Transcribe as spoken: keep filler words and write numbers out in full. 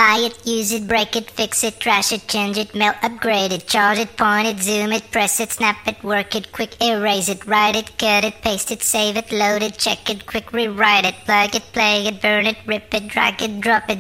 Buy it, use it, break it, fix it, trash it, change it, melt, upgrade it, charge it, point it, zoom it, press it, snap it, work it, quick erase it, write it, cut it, paste it, save it, load it, check it, quick rewrite it, plug it, play it, burn it, rip it, drag it, drop it,